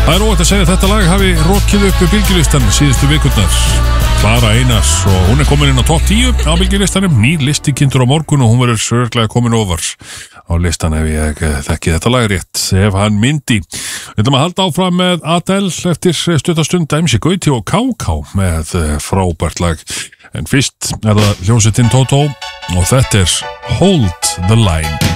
Það óvægt að segja að þetta lag hafi rokið upp bylgjulistan síðustu vikurnar. Klara Einars og hún komin inn á topp 10 á bylgjulistanum. Ný listi kynntur á morgun og hún verður sörglega komin ofar á listan ef ég þekki þetta lag rétt, ef hann myndi. Við ætlum að halda áfram með Adele eftir stuttastund, MC Gauti og KK með frábært lag. En fyrst það hljómsveitin Toto og þetta Hold the Line.